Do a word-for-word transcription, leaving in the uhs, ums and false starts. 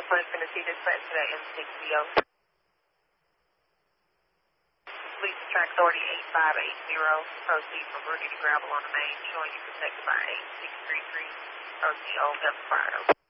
Northwest Tennessee dispatch to that M six Z O. Police track authority eight five eight zero. Proceed from Rudy to gravel on the main, showing you protected by eight six three three. Proceed Old Devil Fire.